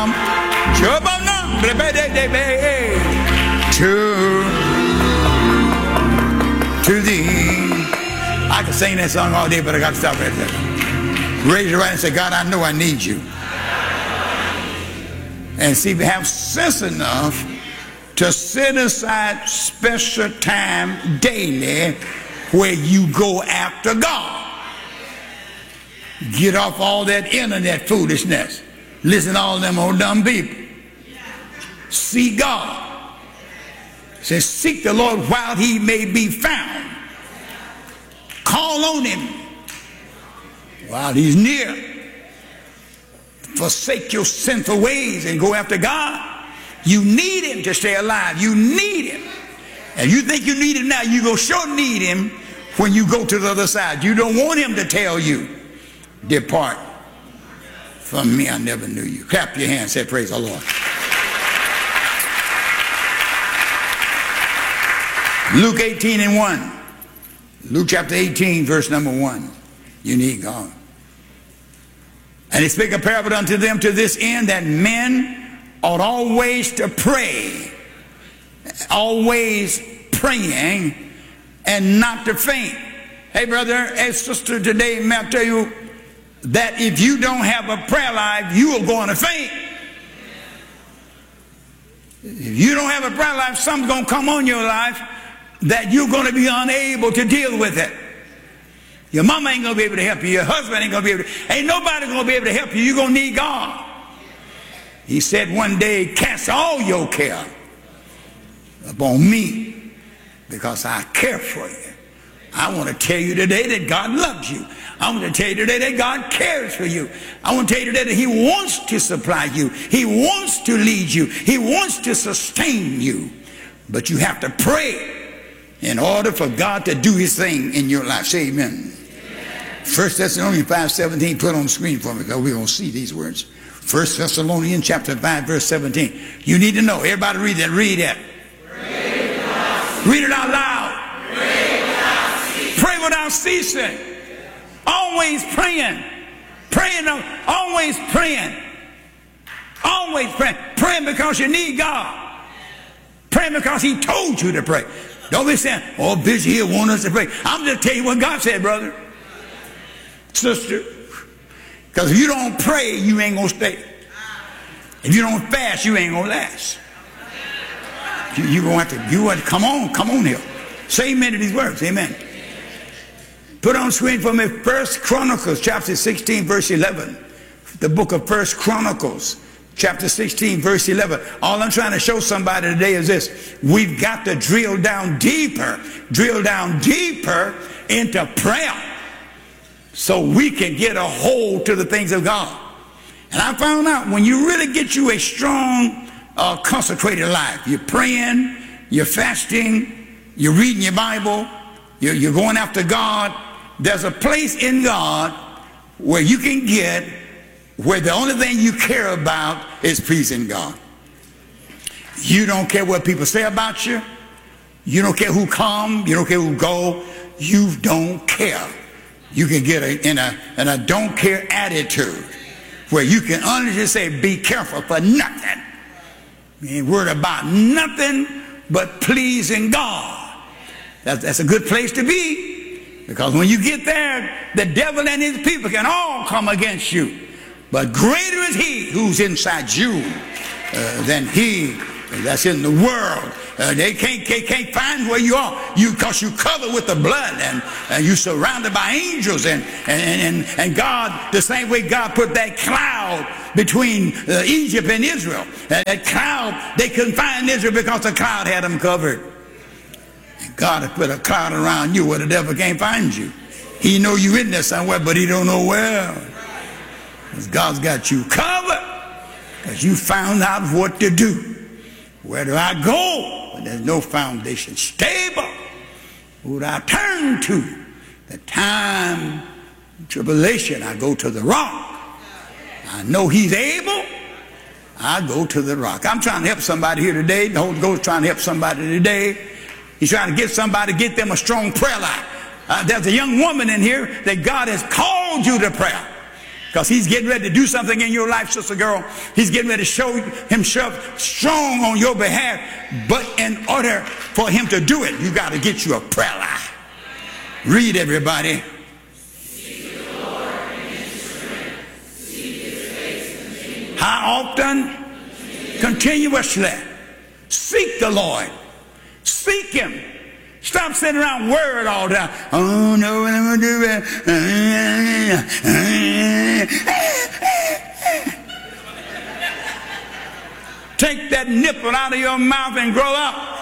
to thee. I could sing that song all day, but I got to stop right there. Raise your right and say, God, I know I need you. And see, we have sense enough to set aside special time daily where you go after God. Get off all that internet foolishness. Listen to all them old dumb people. See God. It says, seek the Lord while he may be found. Call on him while he's near. Forsake your sinful ways and go after God. You need him to stay alive. You need him. And you think you need him now, you go sure need him when you go to the other side. You don't want him to tell you, depart from me, I never knew you. Clap your hands, say praise the Lord. Luke 18:1. Luke chapter 18, verse number 1. You need God. And he spake a parable unto them to this end, that men ought always to pray, always praying, and not to faint. Hey brother, hey sister, today may I tell you that if you don't have a prayer life, you are going to faint. If you don't have a prayer life, something's going to come on your life that you're going to be unable to deal with it. Your mama ain't going to be able to help you. Your husband ain't going to be able to. Ain't nobody going to be able to help you. You're going to need God. He said one day, cast all your care upon me because I care for you. I want to tell you today that God loves you. I want to tell you today that God cares for you. I want to tell you today that he wants to supply you. He wants to lead you. He wants to sustain you. But you have to pray in order for God to do his thing in your life. Say amen. 1 Thessalonians 5:17, put on the screen for me because we're going to see these words. 1 Thessalonians chapter 5, verse 17. You need to know. Everybody read that. Read that. Read it out loud. Pray without ceasing. Always praying. Praying, always praying. Always praying. Praying because you need God. Praying because he told you to pray. Don't be saying, oh, Bishop here want us to pray. I'm just telling you what God said, brother. Sister. Because if you don't pray, you ain't going to stay. If you don't fast, you ain't going to last. You're going to have to come on here. Say amen to these words. Amen. Put on screen for me 1 Chronicles chapter 16 verse 11. The book of 1 Chronicles chapter 16 verse 11. All I'm trying to show somebody today is this. We've got to drill down deeper into prayer so we can get a hold to the things of God. And I found out when you really get you a strong consecrated life, you're praying, you're fasting, you're reading your Bible, you're going after God, there's a place in God where you can get where the only thing you care about is pleasing God. You don't care what people say about you. You don't care who come. You don't care who go. You don't care. You can get in a don't care attitude where you can honestly say, be careful for nothing. You ain't worried about nothing but pleasing God. That's a good place to be. Because when you get there, the devil and his people can all come against you. But greater is he who's inside you than he that's in the world. They can't find where you are. Because you covered with the blood and you're surrounded by angels and God, the same way God put that cloud between Egypt and Israel. That cloud, they couldn't find Israel because the cloud had them covered. God has put a cloud around you where the devil can't find you. He know you in there somewhere, but he don't know where. Because God's got you covered. Because you found out what to do. Where do I go when there's no foundation stable? Who do I turn to? The time of tribulation, I go to the rock. I know he's able. I go to the rock. I'm trying to help somebody here today. The Holy Ghost is trying to help somebody today. He's trying to get somebody, get them a strong prayer life. There's a young woman in here that God has called you to prayer. Because he's getting ready to do something in your life, sister girl. He's getting ready to show himself strong on your behalf. But in order for him to do it, you got to get you a prayer life. Read, everybody. Seek the Lord in his strength. Seek his face. How often? Continuously. Seek the Lord. Seek him. Stop sitting around worried all the time. Oh, no, what I'm going to do. Take that nipple out of your mouth and grow up.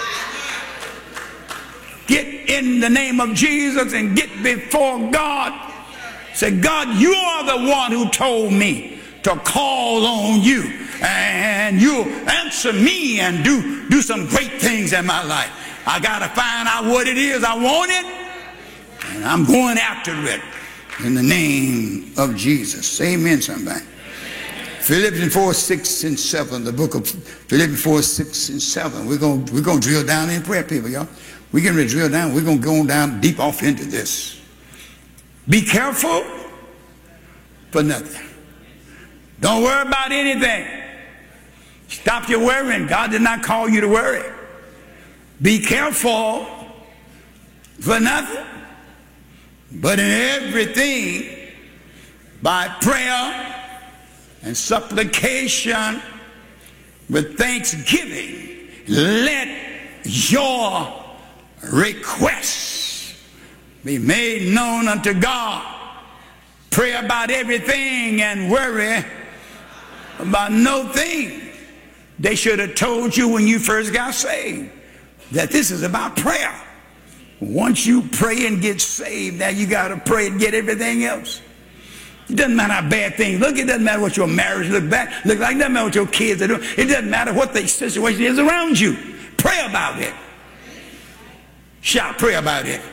Get in the name of Jesus and get before God. Say, God, you are the one who told me to call on you. And you'll answer me and do some great things in my life. I got to find out what it is I want it, and I'm going after it in the name of Jesus. Amen, somebody. Philippians 4, 6, and 7, the book of Philippians 4, 6, and 7. We're going to drill down in prayer, people, y'all. We're getting ready to drill down. We're going to go down deep off into this. Be careful for nothing. Don't worry about anything. Stop your worrying. God did not call you to worry. Be careful for nothing, but in everything, by prayer and supplication with thanksgiving, let your requests be made known unto God. Pray about everything and worry about no thing. They should have told you when you first got saved that this is about prayer. Once you pray and get saved, now you got to pray and get everything else. It doesn't matter how bad things look. It doesn't matter what your marriage look like. It doesn't matter what your kids are doing. It doesn't matter what the situation is around you. Pray about it. Shout, pray about it.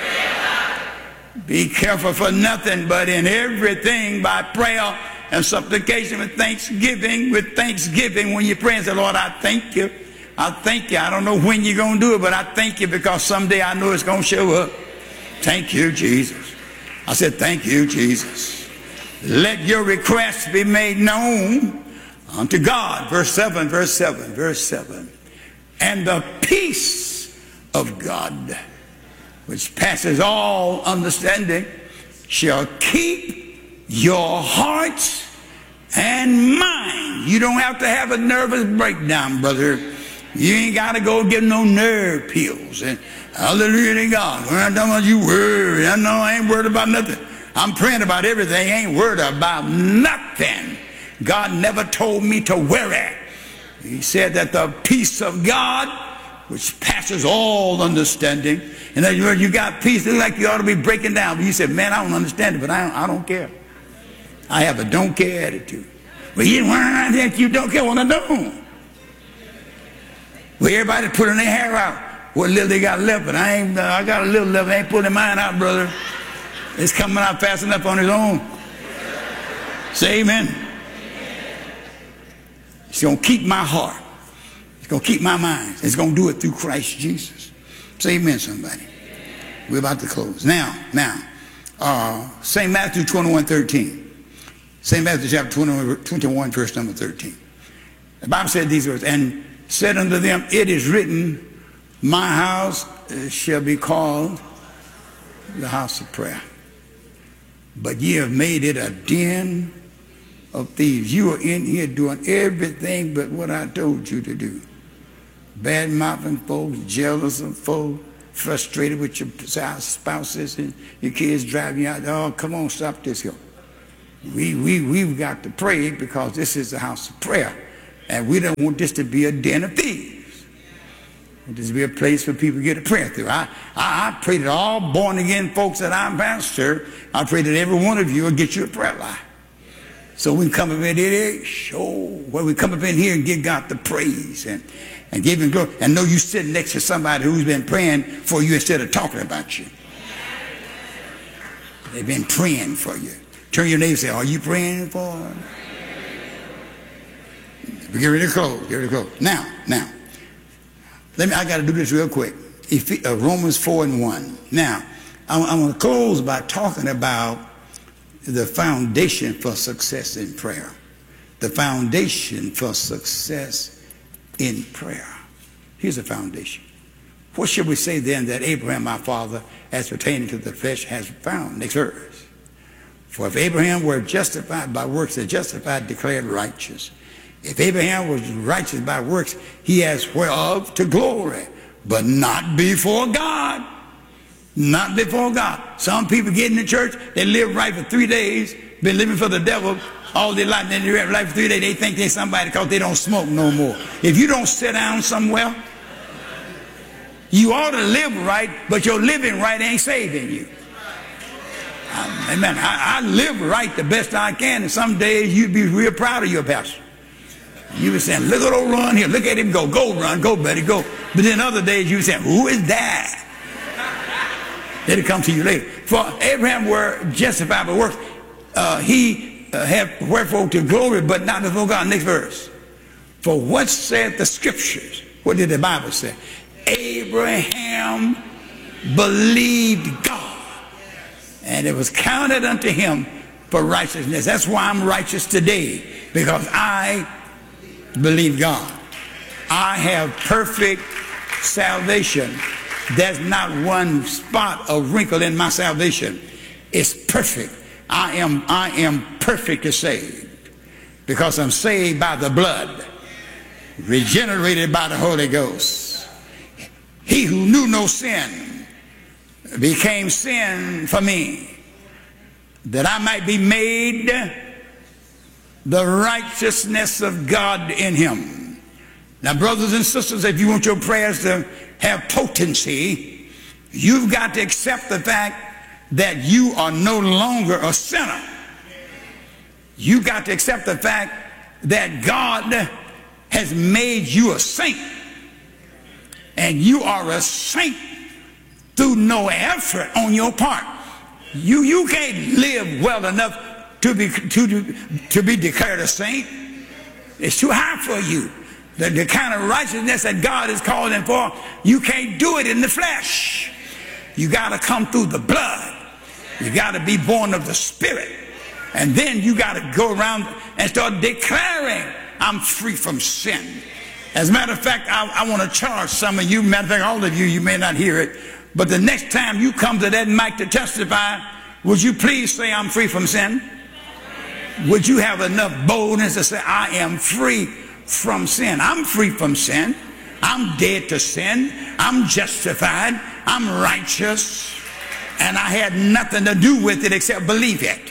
Be careful for nothing, but in everything by prayer and supplication with thanksgiving. With thanksgiving, when you pray and say, Lord, I thank you. I thank you. I don't know when you're going to do it, but I thank you because someday I know it's going to show up. Thank you, Jesus. I said, thank you, Jesus. Let your requests be made known unto God. Verse 7, verse 7, verse 7. And the peace of God, which passes all understanding, shall keep your hearts and mind. You don't have to have a nervous breakdown, brother. You ain't got to go get no nerve pills. And hallelujah to God. When I'm talking about you worried, I know I ain't worried about nothing. I'm praying about everything. I ain't worried about nothing. God never told me to worry. He said that the peace of God, which passes all understanding, and then you got peace, it's like you ought to be breaking down. But you said, man, I don't understand it, but I don't care. I have a don't care attitude. Well, you think you don't care? Well, I don't. Well, everybody putting their hair out. What little they got left, but I got a little left. I ain't pulling mine out, brother. It's coming out fast enough on its own. Say amen. It's going to keep my heart. It's going to keep my mind. It's going to do it through Christ Jesus. Say amen, somebody. We're about to close. Now, St. Matthew 21:13. St. Matthew chapter 21, verse number 13. The Bible said these words, and said unto them, it is written, my house shall be called the house of prayer. But ye have made it a den of thieves. You are in here doing everything but what I told you to do. Bad mouthing folks, jealous of folks, frustrated with your spouses and your kids driving you out. Oh, come on, stop this here. We've got to pray because this is the house of prayer. And we don't want this to be a den of thieves. We want this to be a place for people to get a prayer through. I pray that all born again folks that I'm pastor, I pray that every one of you will get you a prayer life. So we can come up in here, we come up in here and give God the praise and give him glory. And know you sitting next to somebody who's been praying for you instead of talking about you. They've been praying for you. Turn your neighbor and say, are you praying for them? Get ready to close. Get ready to close. Now, I got to do this real quick. Romans 4:1. Now, I want to close by talking about the foundation for success in prayer. The foundation for success in prayer. Here's the foundation. What should we say then that Abraham, our father, as pertaining to the flesh, has found? Next verse. For if Abraham were justified by works, the justified declared righteous. If Abraham was righteous by works, he has whereof to glory, but not before God. Not before God. Some people get in the church, they live right for 3 days, been living for the devil all their life, then they live right for 3 days, they think they're somebody because they don't smoke no more. If you don't sit down somewhere, you ought to live right, but your living right ain't saving you. Amen. I live right the best I can, and some days you'd be real proud of your pastor. You be saying, look at old Run here, look at him go, go Run, go buddy, go. But then other days you be saying, who is that? It'll come to you later. For Abraham were justified by works. He have wherefore to glory, but not before God. Next verse. For what said the scriptures? What did the Bible say? Abraham believed God, and it was counted unto him for righteousness. That's why I'm righteous today, because I believe God. I have perfect salvation. There's not one spot or wrinkle in my salvation. It's perfect. I am perfectly saved, because I'm saved by the blood, regenerated by the Holy Ghost. He who knew no sin became sin for me, that I might be made the righteousness of God in him. Now, brothers and sisters, if you want your prayers to have potency, you've got to accept the fact that you are no longer a sinner. You've got to accept the fact that God has made you a saint, and you are a saint through no effort on your part. You can't live well enough to be declared a saint. It's too high for you. The kind of righteousness that God is calling for, you can't do it in the flesh. You got to come through the blood. You got to be born of the Spirit. And then you got to go around and start declaring, I'm free from sin. As a matter of fact, I want to charge some of you, matter of fact, all of you, you may not hear it, but the next time you come to that mic to testify, would you please say, I'm free from sin? Would you have enough boldness to say, I am free from sin? I'm free from sin. I'm dead to sin. I'm justified. I'm righteous. And I had nothing to do with it except believe it.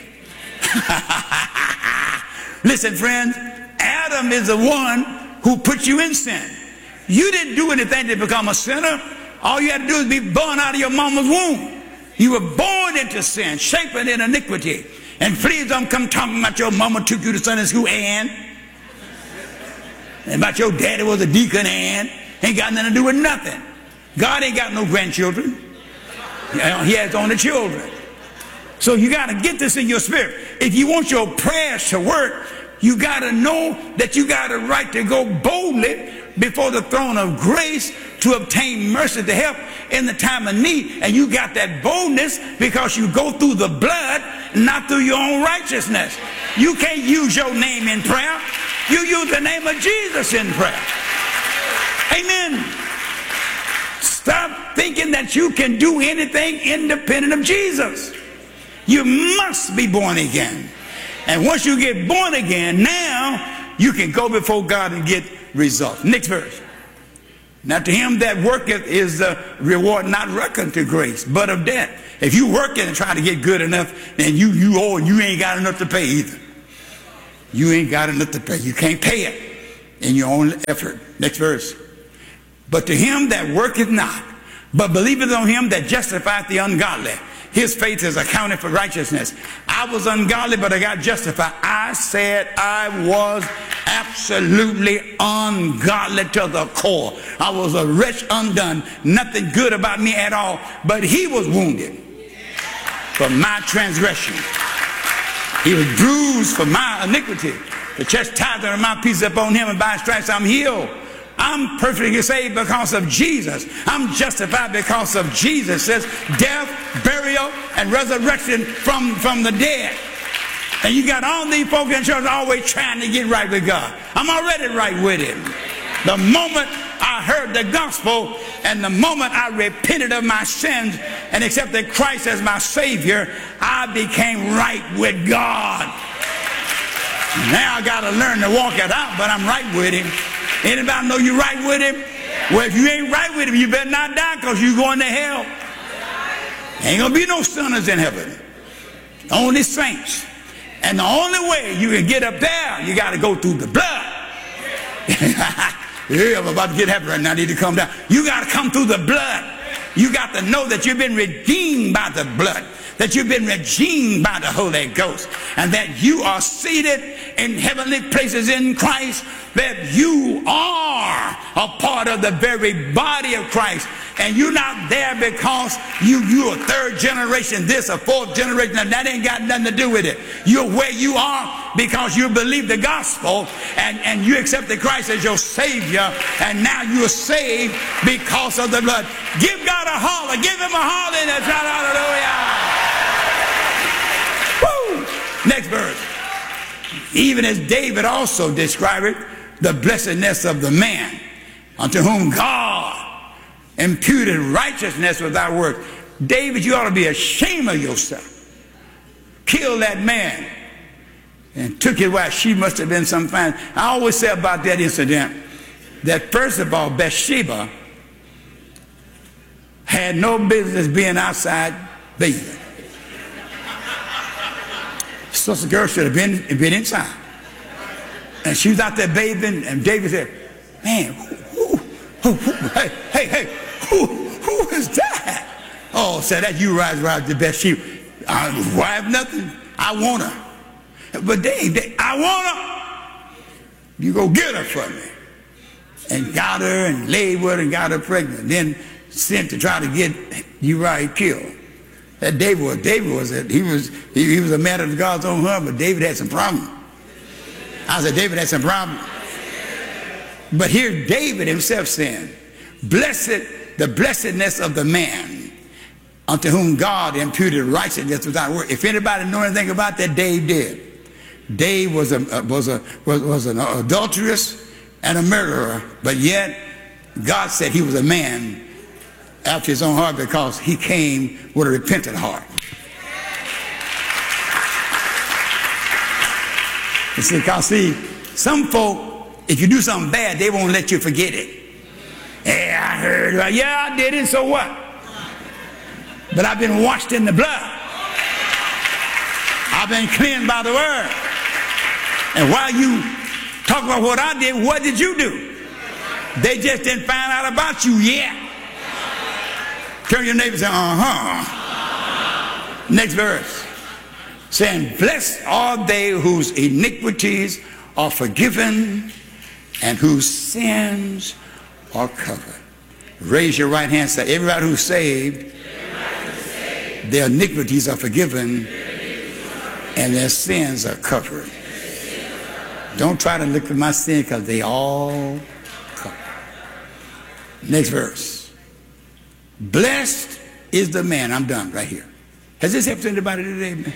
Listen, friends, Adam is the one who put you in sin. You didn't do anything to become a sinner. All you had to do is be born out of your mama's womb. You were born into sin, shapen in iniquity. And please don't come talking about your mama took you to Sunday school and about your daddy was a deacon and ain't got nothing to do with nothing. God ain't got no grandchildren. He has only children. So you got to get this in your spirit. If you want your prayers to work, you got to know that you got a right to go boldly before the throne of grace to obtain mercy to help in the time of need. And you got that boldness because you go through the blood, not through your own righteousness. You can't use your name in prayer. You use the name of Jesus in prayer. Amen. Stop thinking that you can do anything independent of Jesus. You must be born again. And once you get born again, now you can go before God and get results. Next verse. Now to him that worketh is the reward not reckoned to grace, but of debt. If you working and trying to get good enough, then you owe and you ain't got enough to pay either. You ain't got enough to pay. You can't pay it in your own effort. Next verse. But to him that worketh not, but believeth on him that justifieth the ungodly, his faith is accounted for righteousness. I was ungodly, but I got justified. I said I was absolutely ungodly to the core. I was a wretch undone. Nothing good about me at all. But he was wounded for my transgression. He was bruised for my iniquity. The chastisement of my peace upon him, and by his stripes I'm healed. I'm perfectly saved because of Jesus. I'm justified because of Jesus. It says death, burial, and resurrection from the dead. And you got all these folks in church always trying to get right with God. I'm already right with him. The moment I heard the gospel and the moment I repented of my sins and accepted Christ as my Savior, I became right with God. Now I got to learn to walk it out, but I'm right with him. Anybody know you right with him? Well, if you ain't right with him, you better not die, because you're going to hell. Ain't going to be no sinners in heaven. Only saints. And the only way you can get up there, you got to go through the blood. Yeah, I'm about to get happy right now. I need to come down. You got to come through the blood. You got to know that you've been redeemed by the blood, that you've been redeemed by the Holy Ghost, and that you are seated in heavenly places in Christ, that you are a part of the very body of Christ. And you're not there because you're a third generation this, a fourth generation, and that ain't got nothing to do with it. You're where you are because you believe the gospel and you accepted Christ as your Savior, and now you're saved because of the blood. Give God a holler. Give him a holler in that shout, hallelujah. Woo! Next verse. Even as David also described it, the blessedness of the man unto whom God imputed righteousness without works. David, you ought to be ashamed of yourself. Killed that man and took his wife. She must have been some fine. I always say about that incident that, first of all, Bathsheba had no business being outside bathing. So the girl should have been inside. And she was out there bathing, and David said, man, hey, who is that? Oh, said that you rise the best sheep. I have nothing. I want her. But Dave, I want her. You go get her for me. And got her and laid with her and got her pregnant. Then sent to try to get Uriah killed. That David was a man of God's own heart, but David had some problem. I said David had some problem. But here David himself saying, blessed the blessedness of the man unto whom God imputed righteousness without work. If anybody know anything about that, Dave did. Dave was an adulteress and a murderer, but yet God said he was a man after his own heart because he came with a repentant heart. You see, because some folk, if you do something bad, they won't let you forget it. Yeah, I heard, yeah, I did it, so what? But I've been washed in the blood. I've been cleansed by the word. And while you talk about what I did, what did you do? They just didn't find out about you yet. Turn your neighbor and say, Next verse. Saying, blessed are they whose iniquities are forgiven and whose sins are covered. Raise your right hand and say, everybody who's saved, their iniquities are forgiven and their sins are covered. Don't try to look at my sin because they all covered. Next verse. Blessed is the man. I'm done right here. Has this helped anybody today?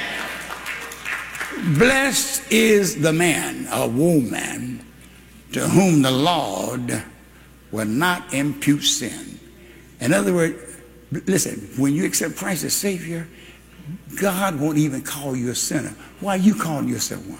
Blessed is the man or woman to whom the Lord will not impute sin. In other words, listen, when you accept Christ as Savior, God won't even call you a sinner. Why are you calling yourself one?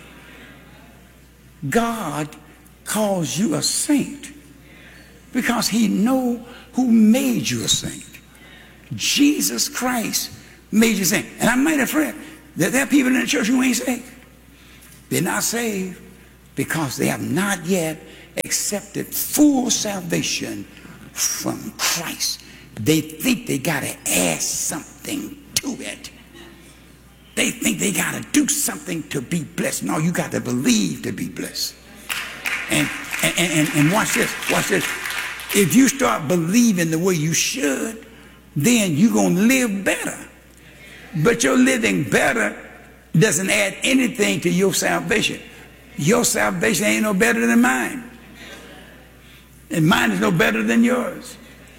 God calls you a saint because he knows who made you a saint. Jesus Christ made you a saint. And I might have read that there are people in the church who ain't saved. They're not saved because they have not yet accepted full salvation from Christ. They think they got to add something to it. They think they got to do something to be blessed. No, you got to believe to be blessed. And watch this. Watch this. If you start believing the way you should, then you're going to live better. But your living better doesn't add anything to your salvation. Your salvation ain't no better than mine. And mine is no better than yours.